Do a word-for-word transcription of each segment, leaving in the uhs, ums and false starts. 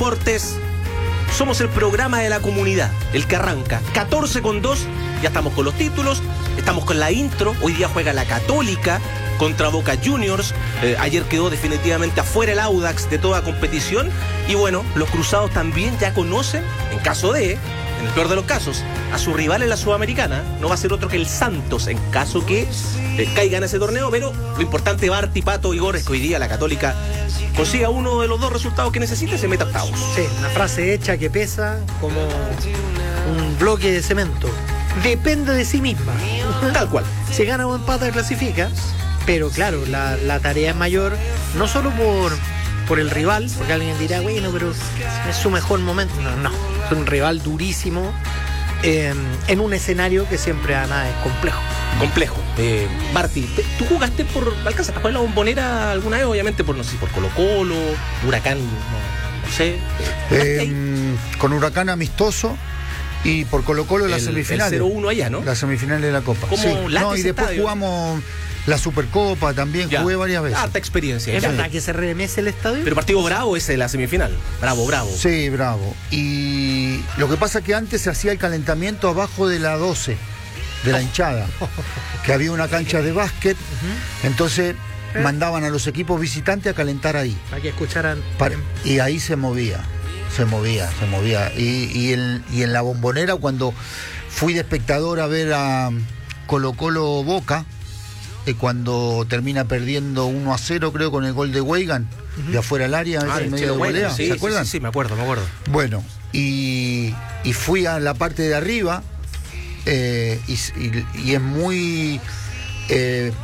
Deportes. Somos el programa de la comunidad, el que arranca catorce con dos, ya estamos con los títulos, estamos con la intro, hoy día juega la Católica contra Boca Juniors, eh, ayer quedó definitivamente afuera el Audax de toda competición, y bueno, los cruzados también ya conocen, en caso de, en el peor de los casos, a su rival en la Sudamericana, no va a ser otro que el Santos, en caso que eh, caiga en ese torneo, pero lo importante, Barty, Pato, Igor, es que hoy día la Católica consiga uno de los dos resultados que necesita y se meta octavos. Sí, una frase hecha que pesa como un bloque de cemento. Depende de sí misma. Tal cual. Si gana o empata, clasifica. Pero claro, la, la tarea es mayor, no solo por, por el rival, porque alguien dirá, bueno, pero es su mejor momento. No, no. Es un rival durísimo eh, en un escenario que siempre Ana es complejo. Complejo. Eh, Barty, ¿tú jugaste por, alcanzaste a jugar la Bombonera alguna vez? Obviamente por, no sé, por Colo Colo, Huracán, no, no sé. Eh, con Huracán amistoso y por Colo Colo la semifinal. El cero uno allá, ¿no? La semifinal de la Copa. ¿Cómo sí. late No, y ese después estadio? Jugamos la Supercopa también, Ya. jugué varias veces. Harta experiencia. ¿Es ya. verdad que se remece el estadio? Pero partido bravo ese de la semifinal. Bravo, bravo. Sí, bravo. Y lo que pasa es que antes se hacía el calentamiento abajo de la doce, de la hinchada, que había una cancha de básquet, uh-huh. Entonces ¿Eh? mandaban a los equipos visitantes a calentar ahí. Para que escucharan. Para, y ahí se movía, se movía, se movía. Y, y, en, y en la Bombonera, cuando fui de espectador a ver a Colo Colo Boca, eh, cuando termina perdiendo uno a cero, creo, con el gol de Weigan, uh-huh. de afuera del área, ah, ese medio de volea, sí, ¿se acuerdan? Sí, sí, sí, me acuerdo, me acuerdo. Bueno, y, y fui a la parte de arriba, eh, y, y, y es muy eh,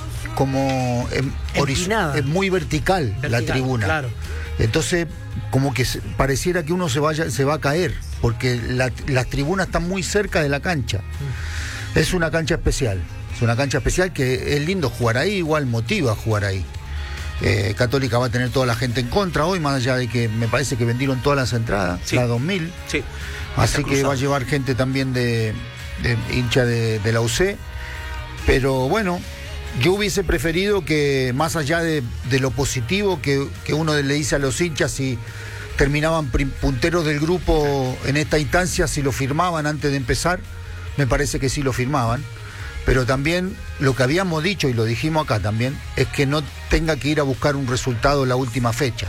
como eh, Empinada. es muy vertical, vertical la tribuna. Claro. Entonces, como que se, pareciera que uno se vaya, se va a caer, porque la, las tribunas están muy cerca de la cancha. Mm. Es una cancha especial, es una cancha especial que es lindo jugar ahí, igual motiva jugar ahí. Eh, Católica va a tener toda la gente en contra hoy, más allá de que me parece que vendieron todas las entradas, sí. las dos mil. Sí. Así que va a llevar gente también de, de hincha de, de la U C. Pero bueno, yo hubiese preferido que, más allá de, de lo positivo que, que uno le dice a los hinchas, si terminaban punteros del grupo en esta instancia, si lo firmaban antes de empezar, me parece que sí lo firmaban. Pero también lo que habíamos dicho, y lo dijimos acá también, es que no tenga que ir a buscar un resultado en la última fecha.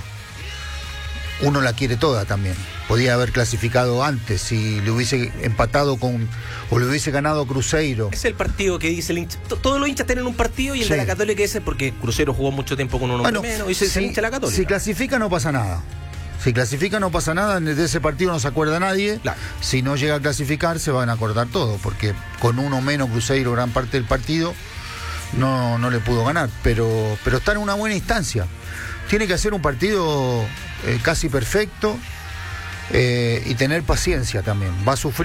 Uno la quiere toda también. Podía haber clasificado antes si le hubiese empatado con o le hubiese ganado a Cruzeiro. Es el partido que dice el hincha. Todos los hinchas tienen un partido y el sí. de la Católica ese porque Cruzeiro jugó mucho tiempo con uno bueno, menos y se, si, se hincha la Católica. Si clasifica no pasa nada. Si clasifica no pasa nada, de ese partido no se acuerda nadie. Claro. Si no llega a clasificar se van a acordar todo, porque con uno menos Cruzeiro gran parte del partido no, no le pudo ganar, pero, pero está en una buena instancia. Tiene que hacer un partido eh, casi perfecto eh, y tener paciencia también. Va a sufrir.